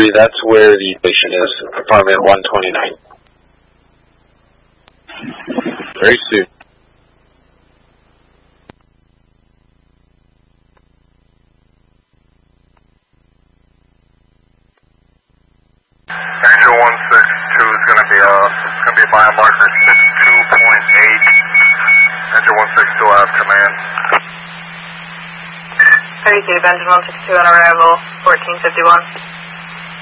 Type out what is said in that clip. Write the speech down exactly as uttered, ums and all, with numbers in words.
three, that's where the station is, apartment one twenty-nine. Very soon. Angel one six two is going to be a, it's going to be a mile marker six two point eight. Angel one six two, I have command. thirty-two, Engine one six two on arrival, fourteen fifty-one.